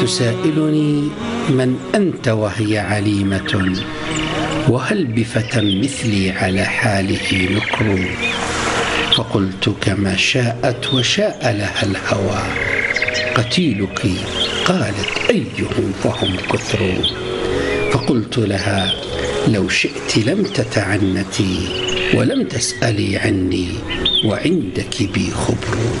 تسائلني من أنت وهي عليمة، وهل بفتى مثلي على حاله نكر؟ فقلت كما شاءت وشاء لها الهوى، قتيلك. قالت أيهم فهم كثر. فقلت لها لو شئت لم تتعنتي ولم تسألي عني، وعندك بي خبر.